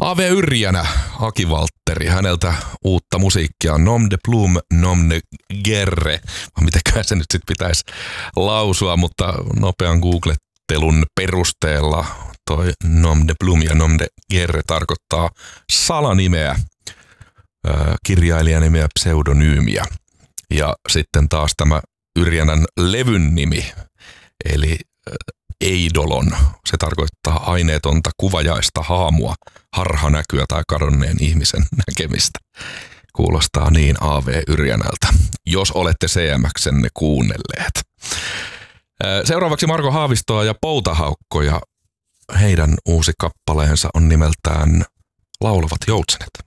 A.V. Yrjänä, Aki Valtteri. Häneltä uutta musiikkia. Nom de Plume, Nom de Guerre. Mitenköhän se nyt sitten pitäisi lausua, mutta nopean googlettelun perusteella toi Nom de Plume ja Nom de Guerre tarkoittaa salanimeä, kirjailijanimeä, pseudonyymiä. Ja sitten taas tämä Yrjänän levyn nimi, eli Eidolon. Se tarkoittaa aineetonta kuvajaista haamua, harhanäkyä tai kadonneen ihmisen näkemistä. Kuulostaa niin A.V. Yrjänältä, jos olette CMX:nne kuunnelleet. Seuraavaksi Marko Haavistoa ja Poutahaukko, ja heidän uusi kappaleensa on nimeltään Laulavat joutsenet.